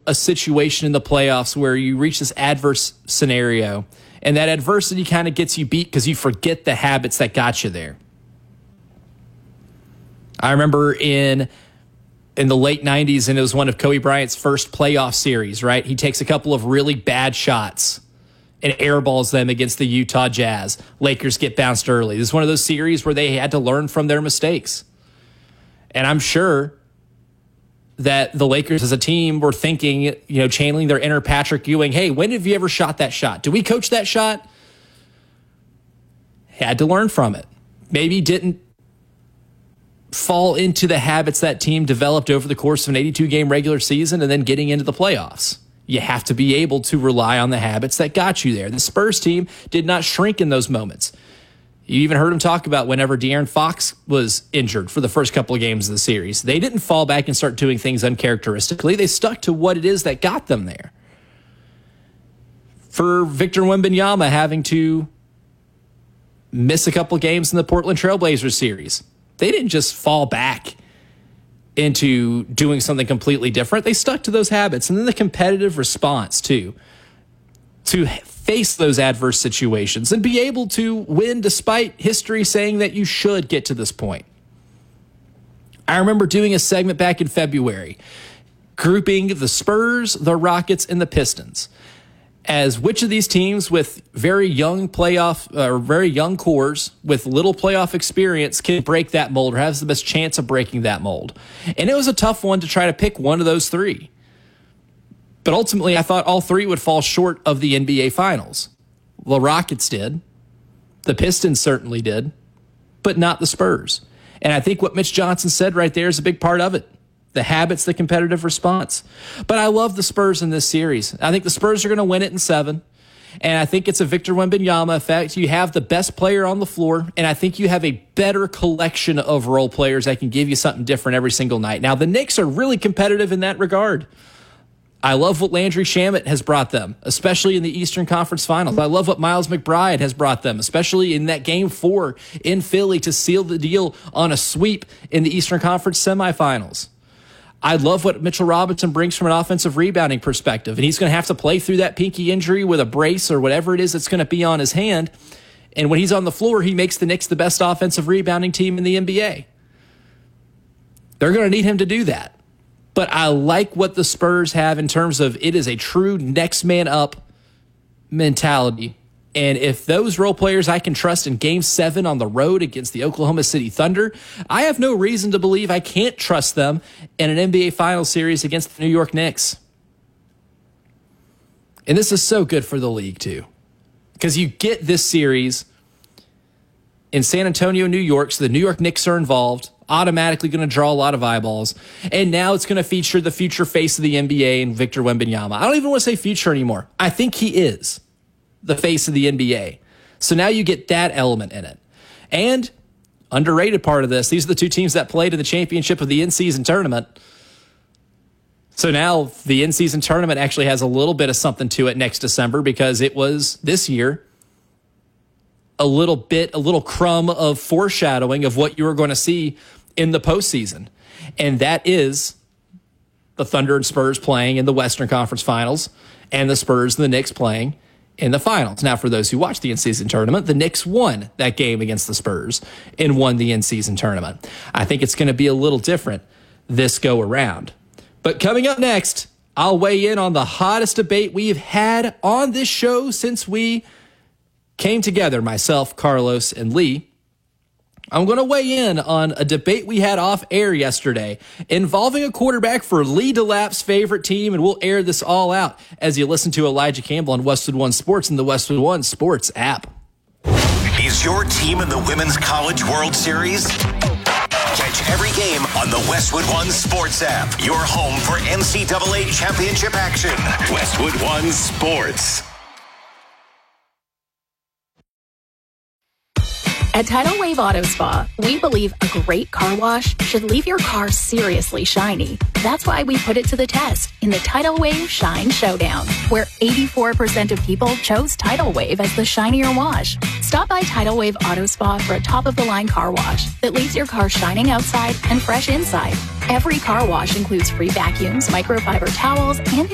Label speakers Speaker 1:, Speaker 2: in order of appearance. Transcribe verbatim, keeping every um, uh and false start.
Speaker 1: a situation in the playoffs where you reach this adverse scenario, and that adversity kind of gets you beat because you forget the habits that got you there. I remember in in the late nineties, and it was one of Kobe Bryant's first playoff series, right? He takes a couple of really bad shots and airballs them against the Utah Jazz. Lakers get bounced early. This is one of those series where they had to learn from their mistakes. And I'm sure that the Lakers as a team were thinking, you know, channeling their inner Patrick Ewing, hey, when have you ever shot that shot? Did we coach that shot? Had to learn from it. Maybe didn't fall into the habits that team developed over the course of an eighty-two game regular season and then getting into the playoffs. You have to be able to rely on the habits that got you there. The Spurs team did not shrink in those moments. You even heard him talk about whenever De'Aaron Fox was injured for the first couple of games of the series. They didn't fall back and start doing things uncharacteristically. They stuck to what it is that got them there. For Victor Wembanyama having to miss a couple of games in the Portland Trailblazers series, they didn't just fall back into doing something completely different. They stuck to those habits. And then the competitive response, too, to face those adverse situations and be able to win despite history saying that you should get to this point. I remember doing a segment back in February, grouping the Spurs, the Rockets, and the Pistons as which of these teams with very young playoff or uh, very young cores with little playoff experience can break that mold or has the best chance of breaking that mold. And it was a tough one to try to pick one of those three. But ultimately, I thought all three would fall short of the N B A Finals. The Rockets did. The Pistons certainly did. But not the Spurs. And I think what Mitch Johnson said right there is a big part of it. The habits, the competitive response. But I love the Spurs in this series. I think the Spurs are going to win it in seven. And I think it's a Victor Wembanyama effect. You have the best player on the floor, and I think you have a better collection of role players that can give you something different every single night. Now, the Knicks are really competitive in that regard. I love what Landry Shamet has brought them, especially in the Eastern Conference Finals. I love what Miles McBride has brought them, especially in that game four in Philly to seal the deal on a sweep in the Eastern Conference semifinals. I love what Mitchell Robinson brings from an offensive rebounding perspective, and he's going to have to play through that pinky injury with a brace or whatever it is that's going to be on his hand. And when he's on the floor, he makes the Knicks the best offensive rebounding team in the N B A. They're going to need him to do that. But I like what the Spurs have in terms of it is a true next man up mentality. And if those role players I can trust in game seven on the road against the Oklahoma City Thunder, I have no reason to believe I can't trust them in an N B A Finals series against the New York Knicks. And this is so good for the league, too, because you get this series in San Antonio, New York, so the New York Knicks are involved, automatically going to draw a lot of eyeballs. And now it's going to feature the future face of the N B A and Victor Wembanyama. I don't even want to say future anymore. I think he is the face of the N B A. So now you get that element in it. And underrated part of this, these are the two teams that played in the championship of the in-season tournament. So now the in-season tournament actually has a little bit of something to it next December because it was this year a little bit, a little crumb of foreshadowing of what you were going to see in the postseason. And that is the Thunder and Spurs playing in the Western Conference Finals and the Spurs and the Knicks playing in the finals. Now, for those who watched the in-season tournament, the Knicks won that game against the Spurs and won the in-season tournament. I think it's going to be a little different this go around. But coming up next, I'll weigh in on the hottest debate we've had on this show since we came together, myself, Carlos, and Lee. I'm going to weigh in on a debate we had off air yesterday involving a quarterback for Lee DeLapp's favorite team, and we'll air this all out as you listen to Elijah Campbell on Westwood One Sports and the Westwood One Sports app.
Speaker 2: Is your team in the Women's College World Series? Catch every game on the Westwood One Sports app, your home for N C double A championship action. Westwood One Sports.
Speaker 3: At Tidal Wave Auto Spa, we believe a great car wash should leave your car seriously shiny. That's why we put it to the test in the Tidal Wave Shine Showdown, where eighty-four percent of people chose Tidal Wave as the shinier wash. Stop by Tidal Wave Auto Spa for a top-of-the-line car wash that leaves your car shining outside and fresh inside. Every car wash includes free vacuums, microfiber towels, and